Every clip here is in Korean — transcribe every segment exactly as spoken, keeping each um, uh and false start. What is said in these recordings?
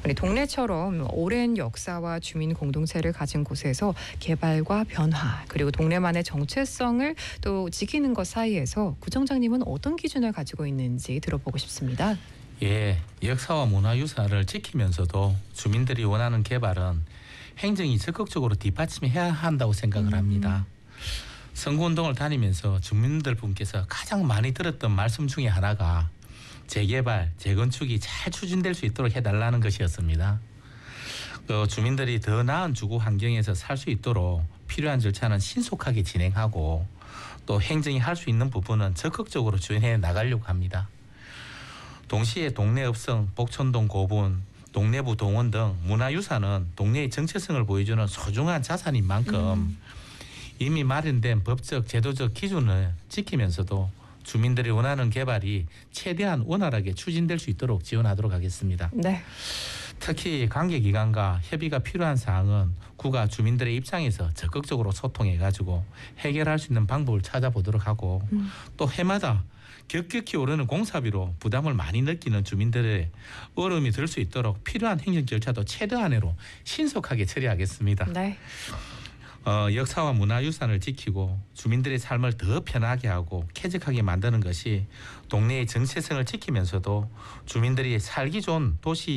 우리 동네처럼 오랜 역사와 주민 공동체를 가진 곳에서 개발과 변화 그리고 동네만의 정체성을 또 지키는 것 사이에서 구청장님은 어떤 기준을 가지고 있는지 들어보고 싶습니다. 예, 역사와 문화유산을 지키면서도 주민들이 원하는 개발은 행정이 적극적으로 뒷받침해야 한다고 생각을 합니다. 음. 선거운동을 다니면서 주민들 분께서 가장 많이 들었던 말씀 중에 하나가 재개발, 재건축이 잘 추진될 수 있도록 해달라는 것이었습니다. 그 주민들이 더 나은 주거 환경에서 살 수 있도록 필요한 절차는 신속하게 진행하고 또 행정이 할 수 있는 부분은 적극적으로 지원해 나가려고 합니다. 동시에 동네 읍성, 복촌동 고분, 동네부 동원 등 문화유산은 동네의 정체성을 보여주는 소중한 자산인 만큼 음. 이미 마련된 법적, 제도적 기준을 지키면서도 주민들이 원하는 개발이 최대한 원활하게 추진될 수 있도록 지원하도록 하겠습니다. 네. 특히 관계기관과 협의가 필요한 사항은 구가 주민들의 입장에서 적극적으로 소통해가지고 해결할 수 있는 방법을 찾아보도록 하고 음. 또 해마다 격격히 오르는 공사비로 부담을 많이 느끼는 주민들의 어려움이 들 수 있도록 필요한 행정 절차도 최대한으로 신속하게 처리하겠습니다. 네. 어, 역사와 문화유산을 지키고 주민들의 삶을 더 편하게 하고 쾌적하게 만드는 것이 동네의 정체성을 지키면서도 주민들이 살기 좋은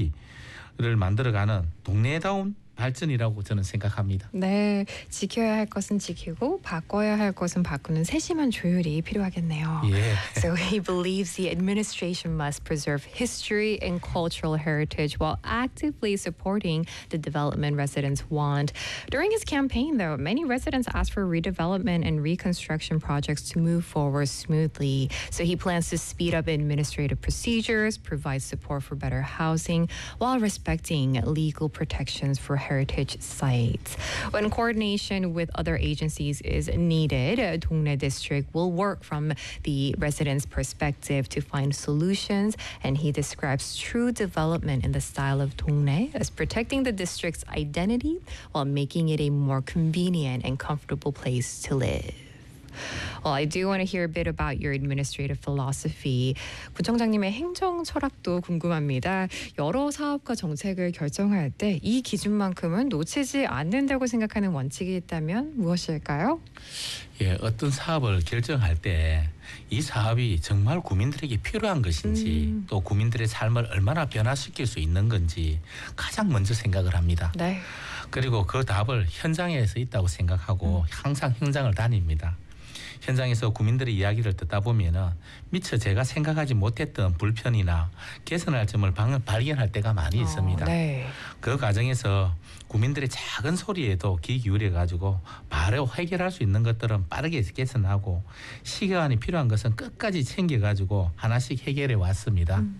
도시를 만들어가는 동네다운 발전이라고 저는 생각합니다. 네, 지켜야 할 것은 지키고 바꿔야 할 것은 바꾸는 세심한 조율이 필요하겠네요. 예. So he believes the administration must preserve history and cultural heritage while actively supporting the development residents want. During his campaign, though, many residents asked for redevelopment and reconstruction projects to move forward smoothly. So he plans to speed up administrative procedures, provide support for better housing, while respecting legal protections for heritage sites. When coordination with other agencies is needed, Dongnae District will work from the residents' perspective to find solutions, and he describes true development in the style of Dongnae as protecting the district's identity while making it a more convenient and comfortable place to live. Well, I do want to hear a bit about your administrative philosophy. 구청장님의 행정 철학도 궁금합니다. 여러 사업과 정책을 결정할 때 이 기준만큼은 놓치지 않는다고 생각하는 원칙이 있다면 무엇일까요? 예, 어떤 사업을 결정할 때 이 사업이 정말 국민들에게 필요한 것인지 음. 또 국민들의 삶을 얼마나 변화시킬 수 있는 건지 가장 먼저 생각을 합니다. 네. 그리고 그 답을 현장에서 있다고 생각하고 음. 항상 현장을 다닙니다. 현장에서 국민들의 이야기를 듣다 보면은 미처 제가 생각하지 못했던 불편이나 개선할 점을 발견할 때가 많이 어, 있습니다. 네. 그 과정에서 국민들의 작은 소리에도 귀 기울여 가지고 바로 해결할 수 있는 것들은 빠르게 개선하고 시간이 필요한 것은 끝까지 챙겨 가지고 하나씩 해결해 왔습니다. 음.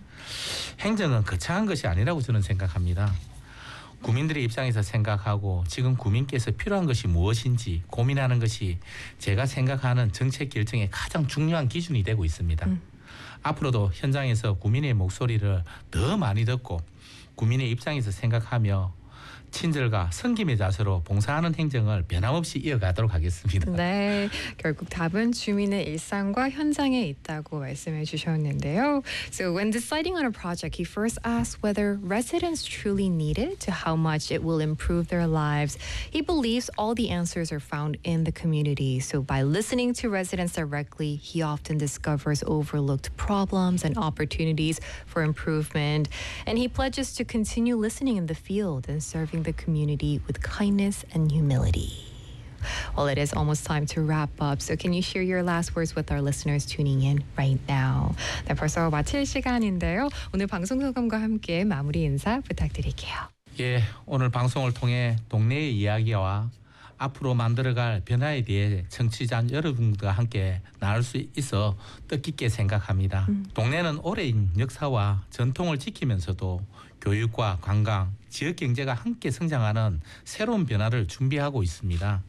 행정은 거창한 것이 아니라고 저는 생각합니다. 국민들의 입장에서 생각하고 지금 국민께서 필요한 것이 무엇인지 고민하는 것이 제가 생각하는 정책 결정의 가장 중요한 기준이 되고 있습니다. 음. 앞으로도 현장에서 국민의 목소리를 더 많이 듣고 국민의 입장에서 생각하며 친절과 섬김의 자세로 봉사하는 행정을 변함없이 이어가도록 하겠습니다. 네, 결국 답은 주민의 일상과 현장에 있다고 말씀해 주셨는데요. So when deciding on a project, he first asks whether residents truly need it, to how much it will improve their lives. He believes all the answers are found in the community. So by listening to residents directly, he often discovers overlooked problems and opportunities for improvement. And he pledges to continue listening in the field and serving the community with kindness and humility. Well, it is almost time to wrap up. So can you share your last words with our listeners tuning in right now? 네, 벌써 마칠 시간인데요. 오늘 방송 소감과 함께 마무리 인사 부탁드릴게요. 예, 오늘 방송을 통해 동네의 이야기와 앞으로 만들어갈 변화에 대해 청취자 여러분과 함께 나눌 수 있어 뜻깊게 생각합니다. 음. 동네는 오랜 역사와 전통을 지키면서도 교육과 관광, 지역 경제가 함께 성장하는 새로운 변화를 준비하고 있습니다.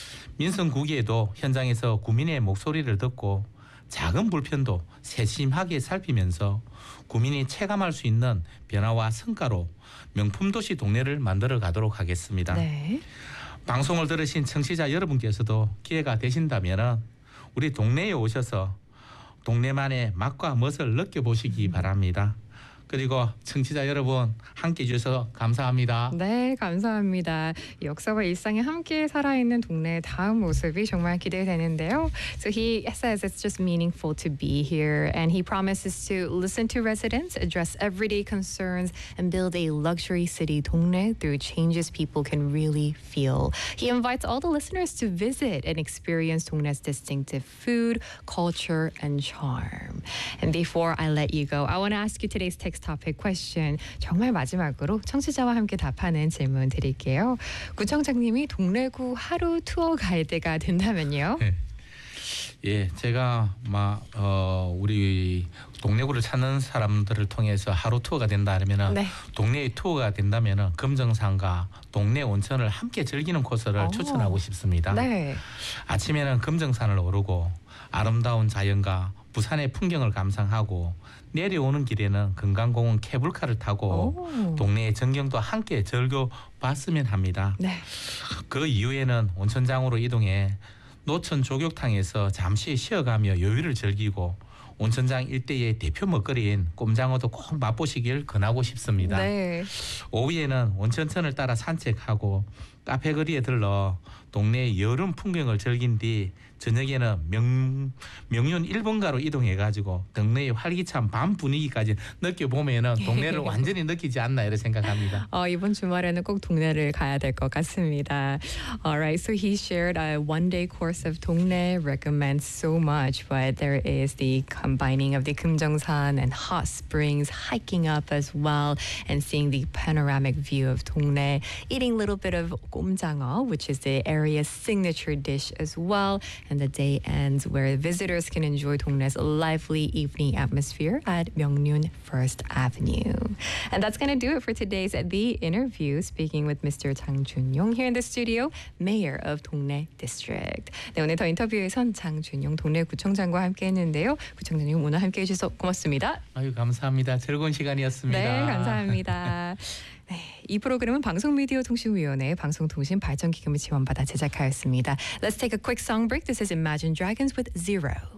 민선구기에도 현장에서 국민의 목소리를 듣고 작은 불편도 세심하게 살피면서 국민이 체감할 수 있는 변화와 성과로 명품도시 동네를 만들어 가도록 하겠습니다. 네. 방송을 들으신 청취자 여러분께서도 기회가 되신다면 우리 동네에 오셔서 동네만의 맛과 멋을 느껴보시기 바랍니다. 그리고 청취자 여러분 함께해 주셔서 감사합니다. 네, 감사합니다. 역사와 일상에 함께 살아있는 동네의 다음 모습이 정말 기대되는데요. So he says it's just meaningful to be here, and he promises to listen to residents, address everyday concerns, and build a luxury city 동네 through changes people can really feel. He invites all the listeners to visit and experience 동네's distinctive food, culture, and charm. And before I let you go, I want to ask you today's text topic question. 정말 마지막으로 청취자와 함께 답하는 질문 드릴게요. 구청장님이 동래구 하루 투어 가이드가 된다면요? 네. 예, 제가 막 어, 우리 동래구를 찾는 사람들을 통해서 하루 투어가 된다 하면은 네. 동네 투어가 된다면은 금정산과 동네 온천을 함께 즐기는 코스를 오. 추천하고 싶습니다. 네. 아침에는 금정산을 오르고 아름다운 자연과 부산의 풍경을 감상하고 내려오는 길에는 금강공원 케이블카를 타고 오. 동네의 전경도 함께 즐겨봤으면 합니다. 네. 그 이후에는 온천장으로 이동해 노천 조격탕에서 잠시 쉬어가며 여유를 즐기고 온천장 일대의 대표 먹거리인 꼼장어도 꼭 맛보시길 권하고 싶습니다. 네. 오후에는 온천천을 따라 산책하고 카페 거리에 들러 동네의 여름 풍경을 즐긴 뒤 저녁에는 명, 명륜 일 번가로 이동해가지고 동네의 활기찬 밤 분위기까지 느껴보면은 동네를 완전히 느끼지 않나 이렇게 생각합니다. 어, 이번 주말에는 꼭 동네를 가야 될 것 같습니다. Alright, so he shared a one-day course of 동네, recommends so much, but there is the combining of the 금정산 and hot springs, hiking up as well, and seeing the panoramic view of 동네, eating a little bit of 꼼장어, which is the area's signature dish as well, and the day ends where visitors can enjoy 동네's lively evening atmosphere at Myeongnyun First Avenue. And that's going to do it for today's The Interview, speaking with Mister Chang Jun-yong here in the studio, Mayor of 동네 District. 네, 오늘 더 인터뷰에선 장준용 동래구청장과 함께했는데요. 구청장님 오늘 함께해 주셔서 고맙습니다. 아유 감사합니다. 즐거운 시간이었습니다. 네, 감사합니다. 네, 이 프로그램은 방송미디어통신위원회 방송통신발전기금을 지원받아 제작하였습니다. Let's take a quick song break. This is Imagine Dragons with Zero.